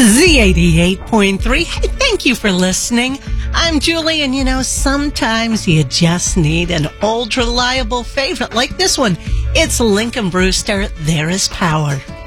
Z88.3. Hey, thank you for listening. I'm Julie, and sometimes you just need an old reliable favorite like this one. It's Lincoln Brewster, There Is Power.